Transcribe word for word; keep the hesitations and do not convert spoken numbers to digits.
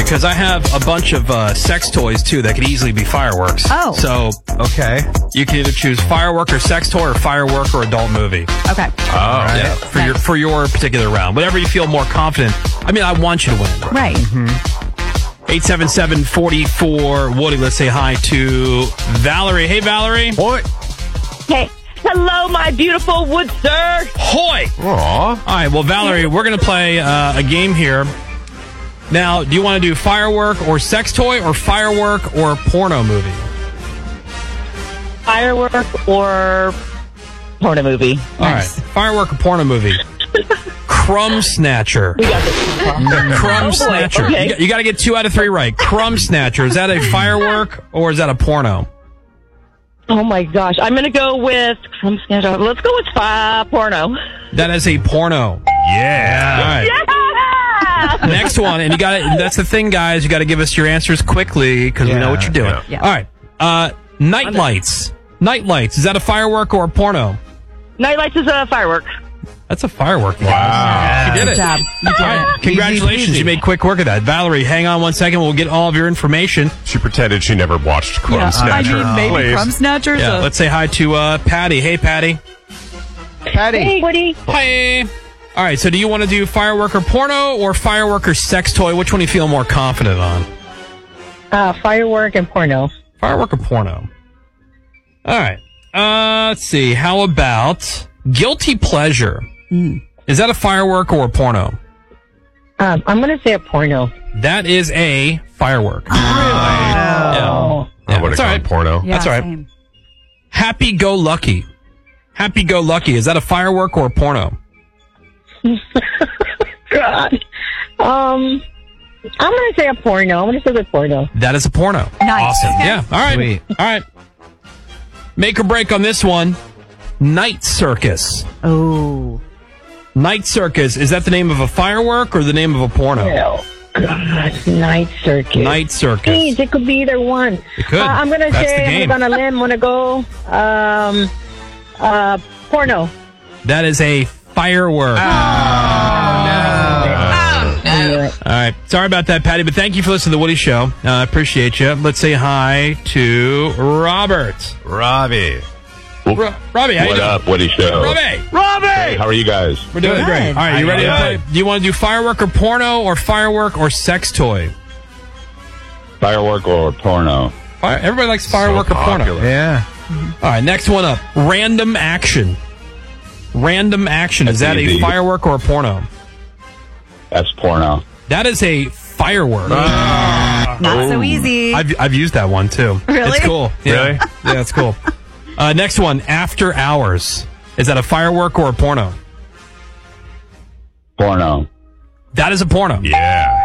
because I have a bunch of uh, sex toys, too, that could easily be fireworks. Oh. So, Okay. you can either choose firework or sex toy or firework or adult movie. Okay. Oh, Yeah, for your for your particular round. Whatever you feel more confident. I mean, I want you to win. Right. eight seven seven, four four, Woody. Let's say hi to Valerie. Hey, Valerie. What? Hey, hello, my beautiful wood sir. Hoy. Aw. All right, well, Valerie, we're going to play uh, a game here. Now, do you want to do firework or sex toy or firework or porno movie? Firework or porno movie? All Nice. right, firework or porno movie. Crumb Snatcher. We got this. Crumb boy, Snatcher. okay. You, got, you got to get two out of three right. Crumb Snatcher. Is that a firework or is that a porno? Oh my gosh, I'm gonna go with. Let's go with uh, porno. That is a porno. Yeah. All right. Yeah! Next one, and you got to. That's the thing, guys. You got to give us your answers quickly because we know what you're doing. Yeah. Yeah. All right. Uh, night lights. Night lights. Is that a firework or a porno? Nightlights is a firework. That's a firework. Wow. You did Good it. job. You did All right. it. Congratulations. Easy peasy. You made quick work of that. Valerie, hang on one second. We'll get all of your information. She pretended she never watched Crumb Yeah. I Snatcher. mean, maybe Please. Crumb Snatcher. Yeah. so- Let's say hi to uh, Patty. Hey, Patty. Patty. Hey, Woody. Hi. All right. So do you want to do firework or porno or firework or sex toy? Which one do you feel more confident on? Uh, firework and porno. Firework or porno? All right. Uh, let's see. How about guilty pleasure? Is that a firework or a porno? Um, I'm gonna say a porno. That is a firework. Oh. Yeah. I would have That's all gone right. porno. Yeah, That's all right. same. Happy go lucky. Happy go lucky. Is that a firework or a porno? God. Um, I'm gonna say a porno. I'm gonna say with porno. That is a porno. Nice. Awesome. Okay. Yeah. All right. Sweet. All right. Make or break on this one. Night Circus. Oh. Night Circus. Is that the name of a firework or the name of a porno? Oh, God. Night circus. Night Circus. Geez, it could be either one. It could. Uh, I'm gonna That's the say game. I'm gonna limb. Wanna go? Um, uh, porno. That is a firework. Oh, All right. Sorry about that, Patty, but thank you for listening to The Woody Show. I uh, appreciate you. Let's say hi to Robert. Robbie. Ro- Robbie, how you What doing? up, Woody Show? Robbie! Hey, how are you guys? We're doing Good. great. All right, you How ready you to play? doing? Do you want to do firework or porno or firework or sex toy? Firework or porno? Fire- Everybody likes firework So or porno. popular. Yeah. All right, next one up. Random action. Random action. Is That's that a easy. firework or a porno? That's porno. That is a firework. Not so easy. I've, I've used that one, too. Really? It's cool. Yeah. Really? Yeah, it's cool. Uh, next one, After Hours. Is that a firework or a porno? Porno. That is a porno. Yeah.